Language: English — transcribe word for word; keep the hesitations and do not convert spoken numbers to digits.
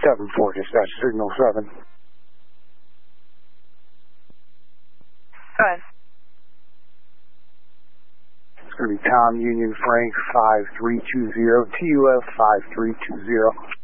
seven four, dispatch signal seven. Go ahead. It's going to be Tom Union Frank five three two zero, T U F five three two zero.